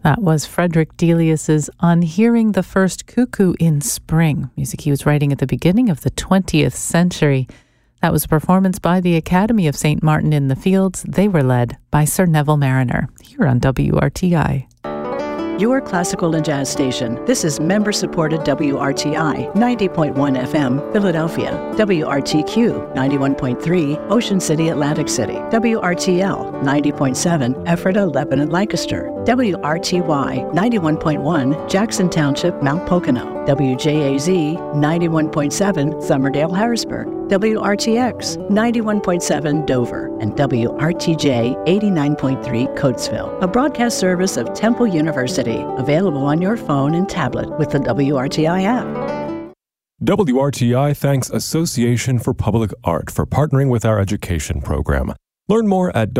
That was Frederick Delius's On Hearing the First Cuckoo in Spring, music he was writing at the beginning of the 20th century. That was a performance by the Academy of St. Martin in the Fields. They were led by Sir Neville Marriner, here on WRTI. Your classical and jazz station. This is member-supported WRTI 90.1 FM, Philadelphia. WRTQ 91.3, Ocean City, Atlantic City. WRTL 90.7, Ephrata, Lebanon, Lancaster. WRTY 91.1, Jackson Township, Mount Pocono. WJAZ 91.7, Somerdale, Harrisburg. WRTX 91.7, Dover. And WRTJ 89.3, Coatesville. A broadcast service of Temple University. Available on your phone and tablet with the WRTI app. WRTI thanks Association for Public Art for partnering with our education program. Learn more at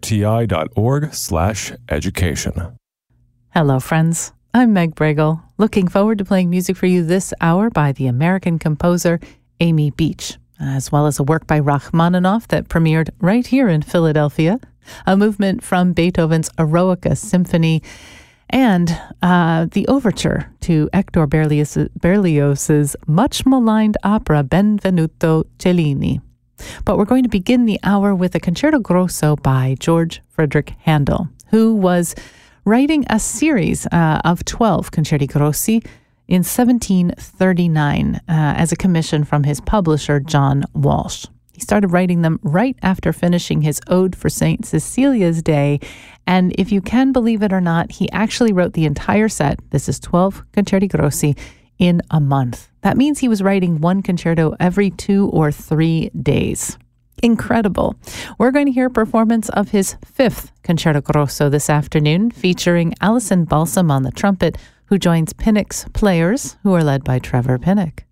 wrti.org/education. Hello, friends. I'm Meg Bregel, looking forward to playing music for you this hour by the American composer Amy Beach, as well as a work by Rachmaninoff that premiered right here in Philadelphia, a movement from Beethoven's Eroica Symphony, and the overture to Hector Berlioz's much-maligned opera Benvenuto Cellini. But we're going to begin the hour with a Concerto Grosso by George Frederick Handel, who was writing a series of 12 Concerti Grossi in 1739 as a commission from his publisher, John Walsh. He started writing them right after finishing his Ode for St. Cecilia's Day, and if you can believe it or not, he actually wrote the entire set, this is 12 Concerti Grossi, in a month. That means he was writing one concerto every 2 or 3 days. Incredible. We're going to hear a performance of his 5th Concerto Grosso this afternoon, featuring Alison Balsam on the trumpet, who joins Pinnock's players, who are led by Trevor Pinnock.